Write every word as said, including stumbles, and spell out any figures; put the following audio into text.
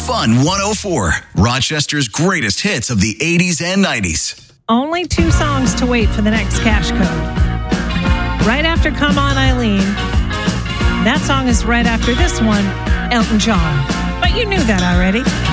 Fun one oh four, Rochester's greatest hits of the eighties and nineties. Only two songs to wait for the next cash code. Right after Come On Eileen. That song is right after this one, Elton John. But you knew that already.